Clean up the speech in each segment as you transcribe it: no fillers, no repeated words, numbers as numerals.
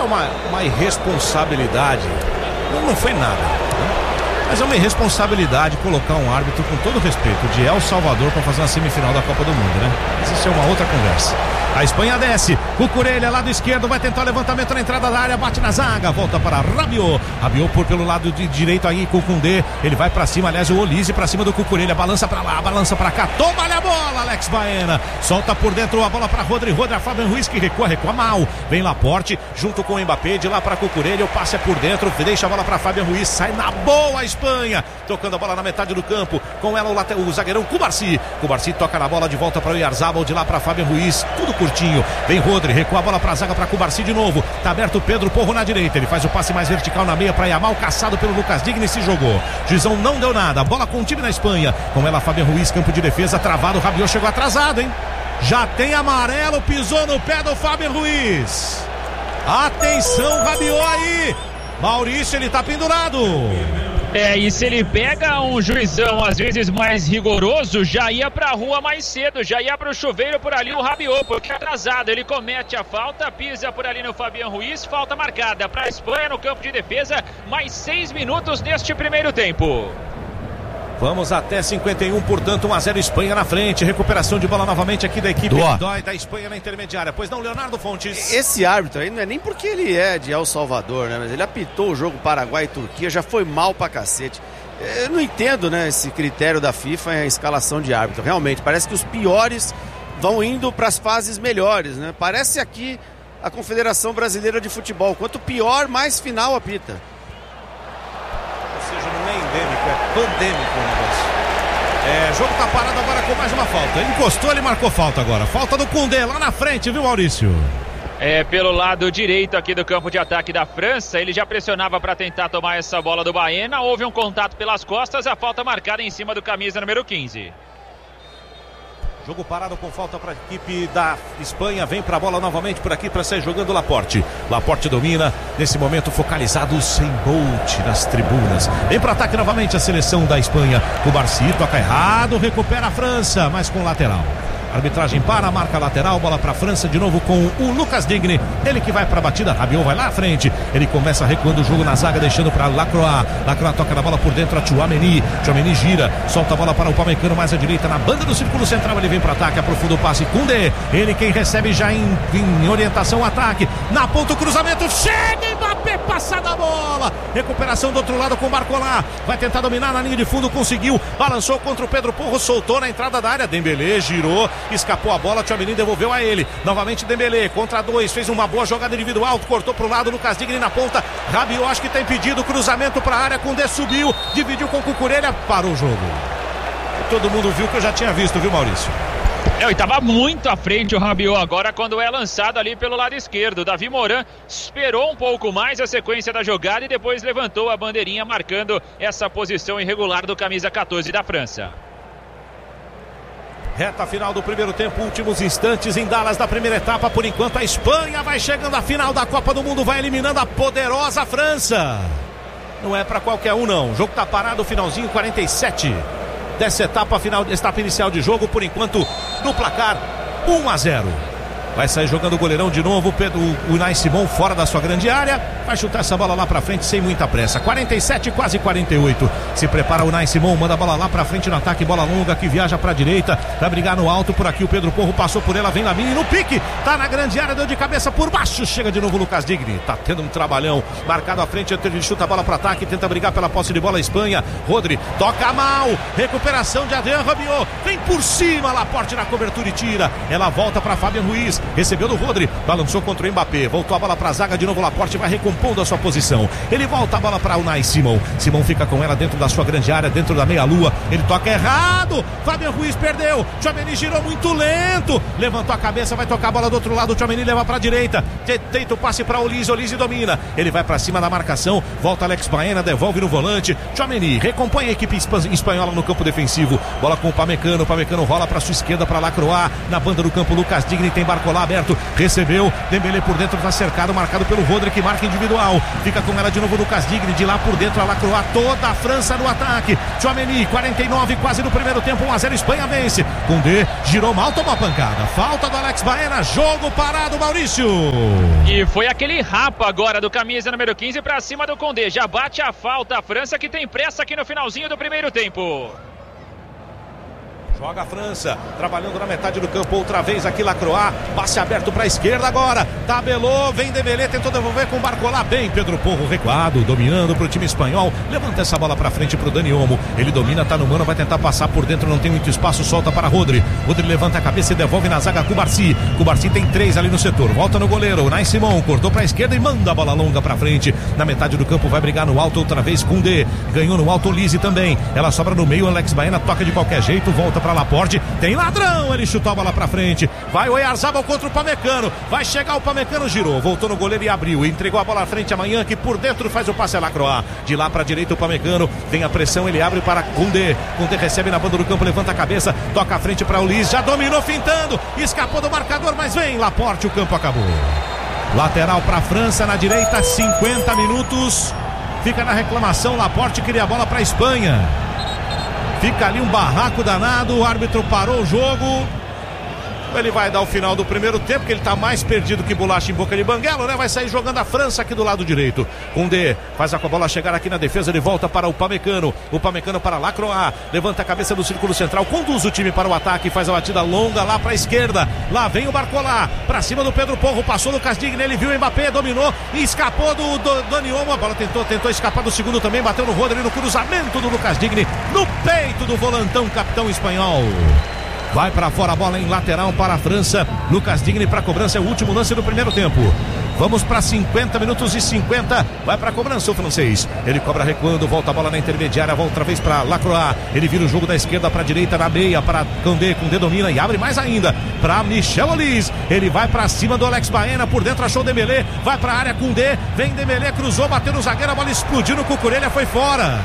uma irresponsabilidade. Não foi nada, né? Mas é uma irresponsabilidade colocar um árbitro, com todo respeito, de El Salvador para fazer uma semifinal da Copa do Mundo, né? Mas isso é uma outra conversa. A Espanha desce, Cucurella, lado esquerdo, vai tentar o levantamento na entrada da área, bate na zaga, volta para Rabiot por pelo lado de direito aí com o Koundé, ele vai pra cima, aliás o Olise pra cima do Cucurella, balança pra lá, balança pra cá, toma-lhe a bola, Alex Baena, solta por dentro a bola pra Rodri, a Fabian Ruiz que recua mal, vem Laporte, junto com o Mbappé, de lá pra Cucurella, o passe é por dentro, deixa a bola pra Fabian Ruiz, sai na boa a Espanha, tocando a bola na metade do campo, com ela o zagueirão Cubarsí toca na bola de volta para o Oyarzabal, de lá pra Fabian Ruiz, tudo curtinho, vem Rodri, recua a bola pra zaga pra Cubarsí de novo, tá aberto Pedro Porro na direita, ele faz o passe mais vertical na meia pra Yamal, caçado pelo Lucas Digne, se jogou, Juizão não deu nada, bola com o time na Espanha, com ela Fabian Ruiz, campo de defesa, travado, Rabiot chegou atrasado, hein? Já tem amarelo, pisou no pé do Fabian Ruiz, atenção Rabiot aí, Maurício, ele tá pendurado. E se ele pega um juizão às vezes mais rigoroso, já ia pra rua mais cedo, já ia pro chuveiro por ali o Rabiot, porque atrasado, ele comete a falta, pisa por ali no Fabian Ruiz, falta marcada pra Espanha no campo de defesa, mais 6 minutos neste primeiro tempo. Vamos até 51, portanto 1-0 Espanha na frente, recuperação de bola novamente aqui da equipe da Espanha na intermediária, pois não, Leonardo Fontes? Esse árbitro aí não é nem porque ele é de El Salvador, né, mas ele apitou o jogo Paraguai e Turquia, já foi mal pra cacete. Eu não entendo, né, esse critério da FIFA, a escalação de árbitro, realmente, parece que os piores vão indo para as fases melhores, né, parece aqui a Confederação Brasileira de Futebol, quanto pior, mais final apita. Não é endêmico, é pandêmico o negócio. Jogo tá parado agora com mais uma falta. Ele encostou, ele marcou falta agora. Falta do Koundé lá na frente, viu, Maurício? Pelo lado direito aqui do campo de ataque da França, ele já pressionava para tentar tomar essa bola do Baena. Houve um contato pelas costas, a falta marcada em cima do camisa número 15. Jogo parado com falta para a equipe da Espanha. Vem para a bola novamente por aqui para sair jogando Laporte. Laporte domina. Nesse momento focalizado sem Bolt nas tribunas. Vem para ataque novamente a seleção da Espanha. O Barci toca errado. Recupera a França, mas com lateral. Arbitragem para, marca lateral, bola para a França de novo com o Lucas Digne, ele que vai para a batida, Rabiot vai lá à frente, ele começa recuando o jogo na zaga, deixando para Lacroix toca na bola por dentro a Tchouaméni gira, solta a bola para o Pamecano mais à direita, na banda do círculo central, ele vem para ataque, aprofunda o passe, Koundé, ele quem recebe já em orientação ao ataque, na ponta o cruzamento, chega Mbappé, passada a bola, recuperação do outro lado com o Barcola, vai tentar dominar na linha de fundo, conseguiu, balançou contra o Pedro Porro, soltou na entrada da área, Dembélé girou, escapou a bola, Tchouaméni devolveu a ele, novamente Dembélé, contra 2, fez uma boa jogada individual, cortou pro lado, Lucas Digne na ponta, Rabiot acho que tem pedido, cruzamento pra área, Koundé subiu, dividiu com o Cucurella, parou o jogo. Todo mundo viu que eu já tinha visto, viu, Maurício? E estava muito à frente o Rabiot agora quando é lançado ali pelo lado esquerdo. Davi Moran esperou um pouco mais a sequência da jogada e depois levantou a bandeirinha marcando essa posição irregular do camisa 14 da França. Reta final do primeiro tempo, últimos instantes em Dallas da primeira etapa. Por enquanto a Espanha vai chegando à final da Copa do Mundo, vai eliminando a poderosa França. Não é para qualquer um não, o jogo tá parado, finalzinho 47 dessa etapa final, etapa inicial de jogo. Por enquanto no placar 1-0. Vai sair jogando o goleirão de novo, o Unai Simon fora da sua grande área, vai chutar essa bola lá pra frente sem muita pressa, 47, quase 48, se prepara o Unai Simon, manda a bola lá pra frente no ataque, bola longa que viaja pra direita, vai brigar no alto, por aqui o Pedro Porro passou por ela, vem Lamine no pique, tá na grande área, deu de cabeça por baixo, chega de novo o Lucas Digne, tá tendo um trabalhão, marcado à frente, ele chuta a bola pra ataque, tenta brigar pela posse de bola a Espanha, Rodri, toca mal, recuperação de Adrien Rabiot, vem por cima, Laporte na cobertura e tira, ela volta pra Fabian Ruiz, recebeu do Rodri, balançou contra o Mbappé, voltou a bola pra zaga, de novo o Laporte vai recompondo a sua posição, ele volta a bola pra Unai Simon, Simon fica com ela dentro da sua grande área, dentro da meia-lua, ele toca errado, Fabian Ruiz perdeu, Tchouaméni girou muito lento, levantou a cabeça, vai tocar a bola do outro lado, Tchouaméni leva pra direita, tenta o passe pra Olise domina, ele vai pra cima da marcação, volta Alex Baena, devolve no volante, Tchouaméni recompõe a equipe espanhola no campo defensivo, bola com o Pamecano rola pra sua esquerda pra Lacroix, na banda do campo Lucas Digne, tem Barcola Barcola aberto, recebeu, Dembélé por dentro, tá cercado, marcado pelo Rodri, que marca individual, fica com ela de novo Lucas Digne, de lá por dentro a Lacroix, toda a França no ataque. Tchouaméni, 49 quase no primeiro tempo, 1-0, Espanha vence. Koundé girou mal, tomou a pancada, falta do Alex Baena, jogo parado, Maurício. E foi aquele rapa agora do camisa número 15 para cima do Koundé, já bate a falta a França, que tem pressa aqui no finalzinho do primeiro tempo. Joga a França, trabalhando na metade do campo, outra vez aqui Lacroix, passe aberto para a esquerda agora, tabelou, vem Dembélé, tentou devolver com o Barcola, bem Pedro Porro recuado, dominando para o time espanhol, levanta essa bola para frente para o Dani Olmo, ele domina, tá no mano, vai tentar passar por dentro, não tem muito espaço, solta para Rodri, levanta a cabeça e devolve na zaga Cubarsi tem 3 ali no setor, volta no goleiro, Nai Simon, cortou para a esquerda e manda a bola longa para frente, na metade do campo vai brigar no alto outra vez, Koundé, ganhou no alto Lise também, ela sobra no meio, Alex Baena toca de qualquer jeito, volta para Laporte, tem ladrão, ele chutou a bola pra frente, vai o Oyarzabal contra o Pamecano, vai chegar o Pamecano, girou, voltou no goleiro e abriu, entregou a bola à frente amanhã, que por dentro faz o passe a Lacroix, de lá pra direita o Pamecano, tem a pressão, ele abre para Koundé, recebe na banda do campo, levanta a cabeça, toca à frente para o Liz, já dominou fintando, escapou do marcador, mas vem Laporte, o campo acabou. Lateral pra França, na direita, 50 minutos, fica na reclamação, Laporte queria a bola pra Espanha. Fica ali um barraco danado, o árbitro parou o jogo. Ele vai dar o final do primeiro tempo, que ele tá mais perdido que bolacha em boca de banguelo, né? Vai sair jogando a França aqui do lado direito. Koundé faz a bola chegar aqui na defesa, ele volta para o Pamecano para Lacroix, levanta a cabeça do círculo central, conduz o time para o ataque, faz a batida longa lá para a esquerda, lá vem o Barcola, para cima do Pedro Porro, passou no Casdigne, ele viu o Mbappé, dominou e escapou do Dani Olmo, a bola tentou escapar do segundo também, bateu no Rodri, no cruzamento do Lucas Digne, no peito do volantão, capitão espanhol. Vai para fora a bola em lateral para a França. Lucas Digne para a cobrança, é o último lance do primeiro tempo. Vamos para 50 minutos e 50. Vai para a cobrança o francês. Ele cobra recuando, volta a bola na intermediária, volta outra vez para Lacroix. Ele vira o jogo da esquerda para a direita, na meia para Koundé. Koundé domina e abre mais ainda para Michel Olise. Ele vai para cima do Alex Baena, por dentro achou Dembélé. Vai para a área Koundé, vem Dembélé, cruzou, bateu no zagueiro, a bola explodiu no Cucurella, foi fora.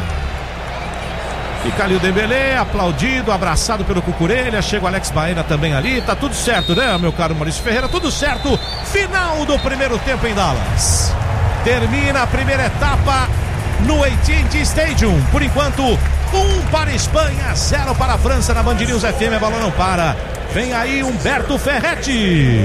Fica ali o Dembélé, aplaudido, abraçado pelo Cucurella, chega o Alex Baena também ali, tá tudo certo, né, meu caro Maurício Ferreira, tudo certo, final do primeiro tempo em Dallas. Termina a primeira etapa no AT&T Stadium, por enquanto 1 para a Espanha, 0 para a França na Band News FM, a bola não para, vem aí Humberto Ferretti.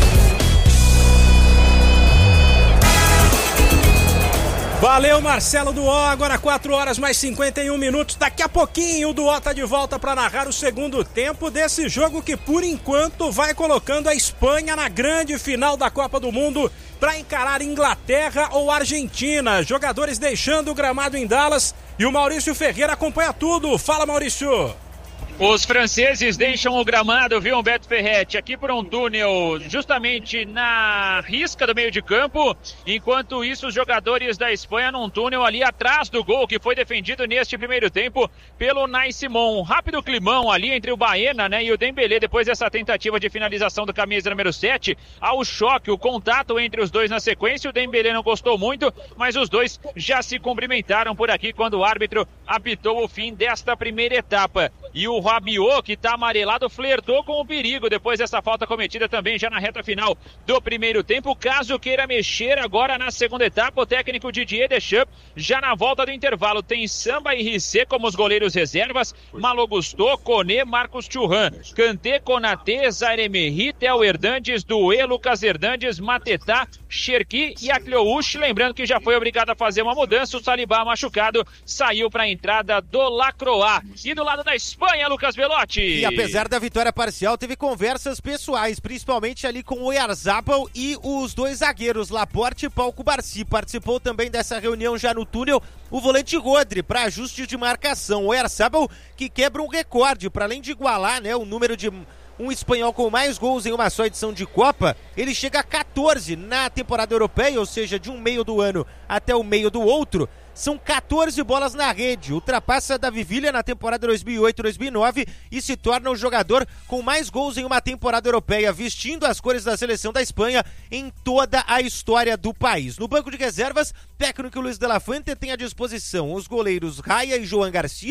Valeu, Marcelo Duó, agora 4 horas mais 51 minutos, daqui a pouquinho o Duó tá de volta para narrar o segundo tempo desse jogo que por enquanto vai colocando a Espanha na grande final da Copa do Mundo para encarar Inglaterra ou Argentina, jogadores deixando o gramado em Dallas e o Maurício Ferreira acompanha tudo, fala Maurício. Os franceses deixam o gramado, viu, Humberto Ferretti, aqui por um túnel justamente na risca do meio de campo, enquanto isso os jogadores da Espanha num túnel ali atrás do gol que foi defendido neste primeiro tempo pelo Nai Simon. Um rápido climão ali entre o Baena, né, e o Dembélé depois dessa tentativa de finalização do camisa número 7, ao choque, o contato entre os dois na sequência, o Dembélé não gostou muito, mas os dois já se cumprimentaram por aqui quando o árbitro apitou o fim desta primeira etapa. E o Rabiot, que está amarelado, flertou com o perigo depois dessa falta cometida também já na reta final do primeiro tempo. Caso queira mexer agora na segunda etapa, o técnico Didier Deschamps, já na volta do intervalo, tem Samba e Rissé como os goleiros reservas, Malo Gusto, Koné, Marcos Thuram, Kanté, Konaté, Zaire Emery, Theo Hernandes, Doué, Lucas Hernandes, Matetá, Cherki e Akliouche. Lembrando que já foi obrigado a fazer uma mudança, o Saliba machucado saiu para a entrada do Lacroix. E do lado da Espanha, Lucas Belotti. E apesar da vitória parcial, teve conversas pessoais, principalmente ali com o Oyarzabal e os dois zagueiros, Laporte e Pau Cubarsi. Participou também dessa reunião já no túnel o volante Rodri, para ajuste de marcação. O Oyarzabal que quebra um recorde, para além de igualar, né, o número de um espanhol com mais gols em uma só edição de Copa, ele chega a 14 na temporada europeia, ou seja, de um meio do ano até o meio do outro. São 14 bolas na rede, ultrapassa Davi Villa na temporada 2008-2009 e se torna o jogador com mais gols em uma temporada europeia, vestindo as cores da seleção da Espanha em toda a história do país. No banco de reservas, técnico Luis de la Fuente tem à disposição os goleiros Raya e Joan Garcia,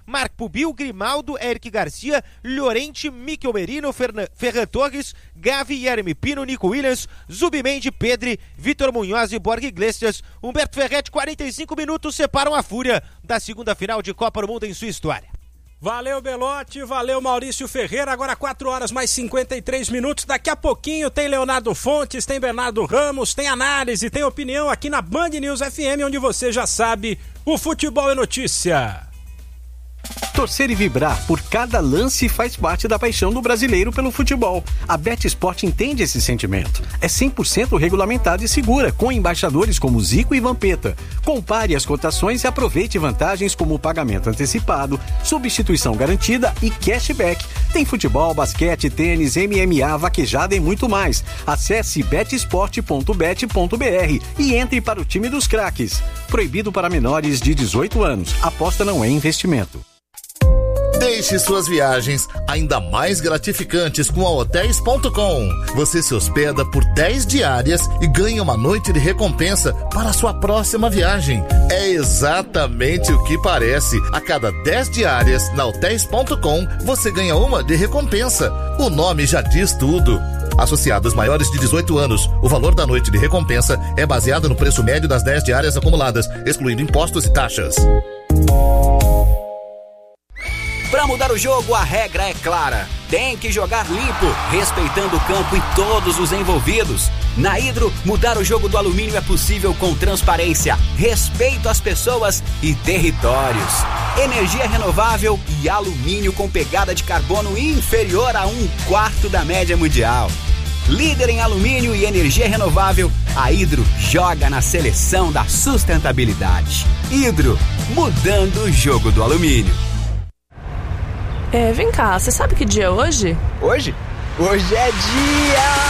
Marco Pubil, Grimaldo, Eric Garcia, Llorente, Mikel Merino, Ferran Torres, Gavi, Yeremy Pino, Nico Williams, Zubimendi, Pedri, Vitor Munhoz e Borja Iglesias. Humberto Ferretti, 45 minutos separam a Fúria da segunda final de Copa do Mundo em sua história. Valeu, Belotti, valeu, Maurício Ferreira. Agora 4 horas mais 53 minutos. Daqui a pouquinho tem Leonardo Fontes, tem Bernardo Ramos, tem análise, tem opinião aqui na Band News FM, onde você já sabe, o futebol é notícia. Torcer e vibrar por cada lance faz parte da paixão do brasileiro pelo futebol. A BetSport entende esse sentimento. É 100% regulamentada e segura, com embaixadores como Zico e Vampeta. Compare as cotações e aproveite vantagens como pagamento antecipado, substituição garantida e cashback. Tem futebol, basquete, tênis, MMA, vaquejada e muito mais. Acesse betsport.bet.br e entre para o time dos craques. Proibido para menores de 18 anos. Aposta não é investimento. Deixe suas viagens ainda mais gratificantes com a Hotels.com. Você se hospeda por 10 diárias e ganha uma noite de recompensa para a sua próxima viagem. É exatamente o que parece. A cada 10 diárias na Hotels.com, você ganha uma de recompensa. O nome já diz tudo. Associados maiores de 18 anos, o valor da noite de recompensa é baseado no preço médio das 10 diárias acumuladas, excluindo impostos e taxas. Para mudar o jogo, a regra é clara. Tem que jogar limpo, respeitando o campo e todos os envolvidos. Na Hidro, mudar o jogo do alumínio é possível com transparência, respeito às pessoas e territórios. Energia renovável e alumínio com pegada de carbono inferior a 1/4 da média mundial. Líder em alumínio e energia renovável, a Hidro joga na seleção da sustentabilidade. Hidro, mudando o jogo do alumínio. Vem cá, você sabe que dia é hoje? Hoje? Hoje é dia